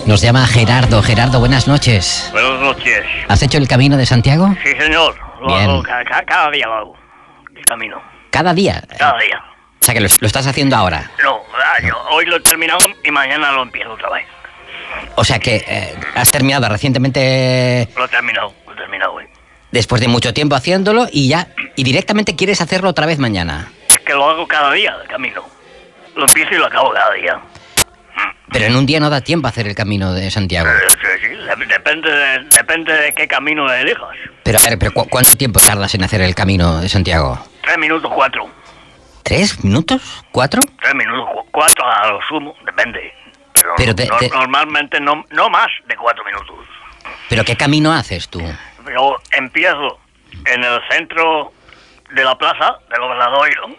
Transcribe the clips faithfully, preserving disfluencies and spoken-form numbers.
Nos llama Gerardo. Gerardo, buenas noches. Buenas noches. ¿Has hecho el Camino de Santiago? Sí, señor. Lo Bien. hago ca- ca- cada día lo hago. El camino. ¿Cada día? Cada día. O sea, que lo, lo estás haciendo ahora. No, ah, yo hoy lo he terminado y mañana lo empiezo otra vez. O sea, que eh, has terminado recientemente, Lo he terminado, lo he terminado hoy. después de mucho tiempo haciéndolo, y ya, y directamente quieres hacerlo otra vez mañana. Es que lo hago cada día, el camino. Lo empiezo y lo acabo cada día. Pero en un día no da tiempo a hacer el Camino de Santiago. Eh, sí, sí, de- depende de, depende de qué camino elijas. Pero a ver, pero ¿cu- ¿cuánto tiempo tardas en hacer el Camino de Santiago? Tres minutos, cuatro. ¿Tres minutos? ¿Cuatro? Tres minutos, cu- cuatro a lo sumo, depende. Pero, Pero te- no- te- normalmente no, no más de cuatro minutos. ¿Pero qué camino haces tú? Yo empiezo en el centro de la plaza del Obradoiro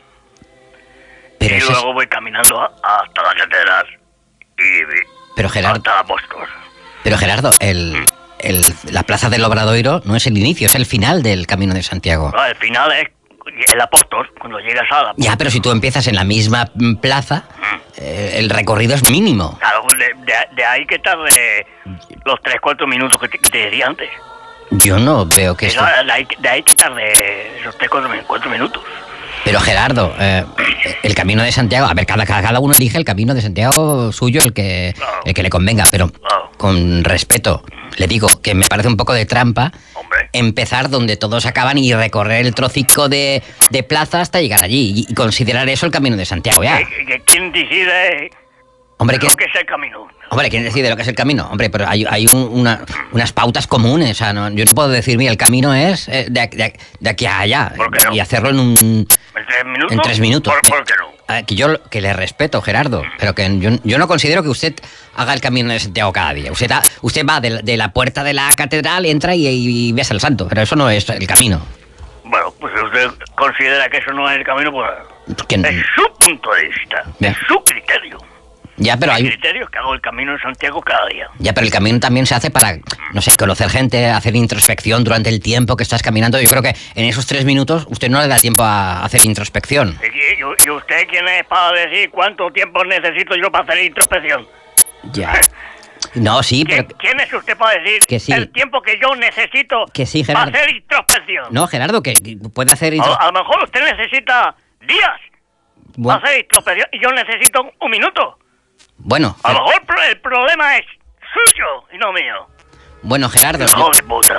Pero, y eso es- luego voy caminando a- hasta la catedral y pero Gerardo, hasta la Apóstol. pero Gerardo, el, el- la Plaza del Obradoiro no es el inicio, es el final del Camino de Santiago. No, el final es el Apóstol, cuando llegas a la Apóstol. Ya, pero si tú empiezas en la misma mm, plaza, eh, el recorrido es mínimo. Claro, de, de- de ahí que tarde los tres, cuatro minutos que te, que te decía antes. Yo no veo que esto... De ahí, de ahí que tarde esos tres, cuatro, cuatro minutos. Pero Gerardo, eh, el Camino de Santiago, a ver, cada, cada uno elige el Camino de Santiago suyo, el que, el que le convenga, pero Claro. con respeto, le digo que me parece un poco de trampa Hombre. empezar donde todos acaban y recorrer el trocico de, de plaza hasta llegar allí y, y considerar eso el Camino de Santiago, ya. Que- que ¿Quién decide Hombre, ¿quién, lo que es el camino? hombre, ¿quién decide lo que es el camino? Hombre, pero hay, hay un- una- unas pautas comunes, o sea, no- yo no puedo decir, mira, el camino es eh, de, de- de aquí a allá ¿Por qué no? y hacerlo en un... ¿En tres minutos? En tres minutos. ¿Por, por qué no? Ah, que yo que le respeto, Gerardo, pero que yo, yo no considero que usted haga el Camino de Santiago cada día. Usted, ha- usted va de, la- de la puerta de la catedral, entra y, y ves al santo, pero eso no es el camino. Bueno, pues si usted considera que eso no es el camino, pues Porque- es su punto de vista, Ya. es su criterio. ya, pero Mi hay, criterio es que hago el camino de Santiago cada día. ya, pero el camino también se hace para, no sé, conocer gente, hacer introspección durante el tiempo que estás caminando. Yo creo que en esos tres minutos usted no le da tiempo a hacer introspección. ¿Y, y- y usted quién es para decir cuánto tiempo necesito yo para hacer introspección? Ya. No, sí, ¿Quién, pero... quién es usted para decir Que sí. el tiempo que yo necesito Que sí, para Gerardo. hacer introspección? No, Gerardo, que puede hacer A, intro- a lo mejor usted necesita días Bueno, para hacer introspección y yo necesito un minuto. bueno, A lo Ger- mejor pro- el problema es suyo y no mío. bueno, Gerardo. Hijo de puta.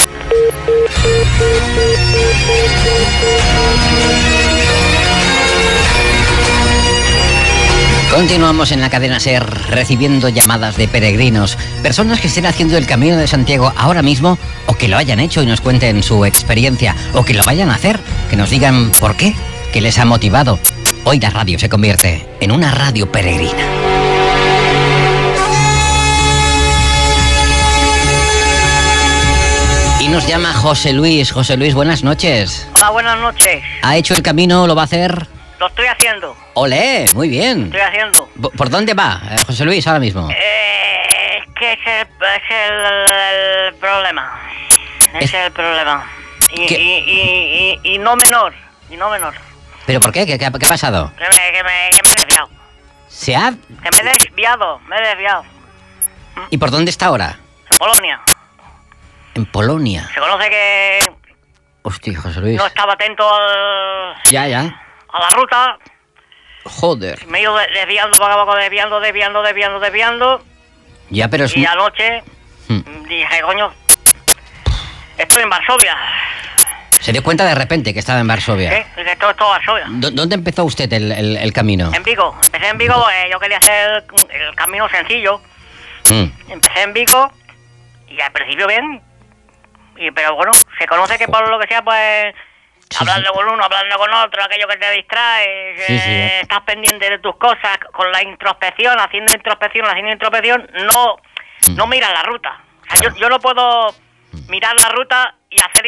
Continuamos en la cadena SER recibiendo llamadas de peregrinos, personas que estén haciendo el Camino de Santiago ahora mismo o que lo hayan hecho y nos cuenten su experiencia o que lo vayan a hacer, que nos digan por qué, qué les ha motivado. Hoy la radio se convierte en una radio peregrina. Y nos llama José Luis. José Luis, buenas noches. Hola, buenas noches. ¿Ha hecho el camino? ¿Lo va a hacer? Lo estoy haciendo, ¡Olé! Muy bien. estoy haciendo. ¿Por por dónde va, eh, José Luis, ahora mismo? Eh, es que ese es el, el problema. Ese Es- es el problema. Y, ¿Qué? y, y, y, y no menor, y no menor. ¿Pero por qué? ¿Qué, qué ha qué ha pasado? Que me, que me, que me he desviado. ¿Se ha...? Que me he desviado, me he desviado. ¿Y por dónde está ahora? Polonia. En Polonia. Se conoce que Hostia, José Luis. no estaba atento al, Ya, ya. a la ruta. Joder. Me he ido de- desviando, poco a poco, desviando, desviando, desviando, desviando. Ya, pero es... Y anoche Hmm. dije, coño, estoy en Varsovia. Se dio cuenta de repente que estaba en Varsovia. ¿Eh? Dije, esto es todo Varsovia. ¿Dó- ¿Dónde empezó usted el, el- el camino? En Vigo. Empecé en Vigo porque yo quería hacer el camino sencillo. Mm. Empecé en Vigo y al principio bien. Y, pero bueno, se conoce que por lo que sea, pues, Sí, hablando sí. con uno, hablando con otro, aquello que te distrae, Sí, eh, sí, eh. estás pendiente de tus cosas, con la introspección, haciendo introspección, haciendo introspección, no, Mm. no miras la ruta. O sea, Claro. yo, yo no puedo mirar la ruta y hacer